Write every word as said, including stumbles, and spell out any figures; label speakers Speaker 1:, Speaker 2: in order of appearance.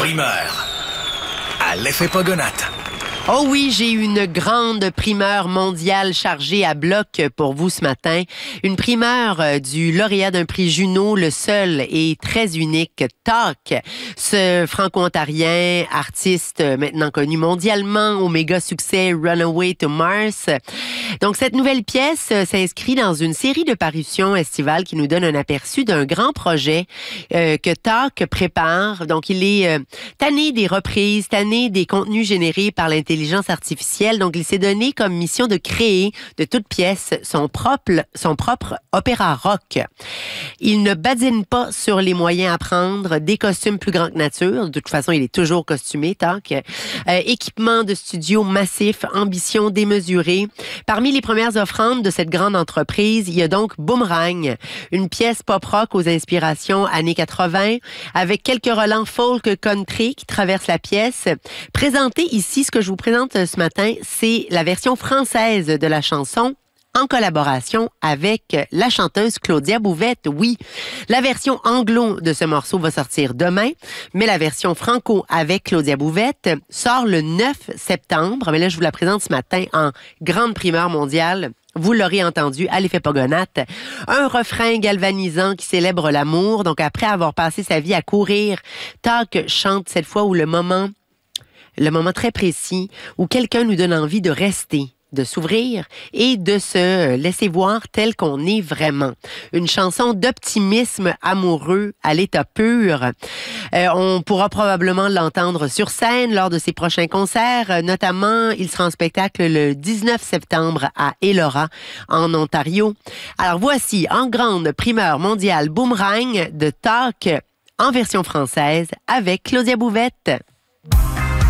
Speaker 1: primeur à l'effet Pogonate.
Speaker 2: Oh oui, j'ai une grande primeur mondiale chargée à bloc pour vous ce matin. Une primeur du lauréat d'un prix Juno, le seul et très unique Talk. Ce franco-ontarien, artiste maintenant connu mondialement au méga succès Runaway to Mars. Donc cette nouvelle pièce s'inscrit dans une série de parutions estivales qui nous donne un aperçu d'un grand projet euh, que Talk prépare. Donc il est euh, tanné des reprises, tanné des contenus générés par l'intelligence Intelligence artificielle. Donc, il s'est donné comme mission de créer de toute pièce son propre, son propre opéra rock. Il ne badine pas sur les moyens à prendre, des costumes plus grands que nature. De toute façon, il est toujours costumé, Talk. Euh, équipement de studio massif, ambition démesurée. Parmi les premières offrandes de cette grande entreprise, il y a donc Boomerang, une pièce pop-rock aux inspirations années quatre-vingts, avec quelques relents folk country qui traversent la pièce. Présenté ici, ce que je vous présente ce matin, c'est la version française de la chanson en collaboration avec la chanteuse Claudia Bouvette. Oui, la version anglo de ce morceau va sortir demain, mais la version franco avec Claudia Bouvette sort le neuf septembre. Mais là, je vous la présente ce matin en grande primeur mondiale. Vous l'aurez entendu à l'effet Pogonate. Un refrain galvanisant qui célèbre l'amour. Donc, après avoir passé sa vie à courir, Talk chante cette fois où le moment le moment très précis où quelqu'un nous donne envie de rester, de s'ouvrir et de se laisser voir tel qu'on est vraiment. Une chanson d'optimisme amoureux à l'état pur. Euh, on pourra probablement l'entendre sur scène lors de ses prochains concerts. Notamment, il sera en spectacle le dix-neuf septembre à Elora, en Ontario. Alors voici, en grande primeur mondiale, Boomerang de Talk en version française avec Claudia Bouvette.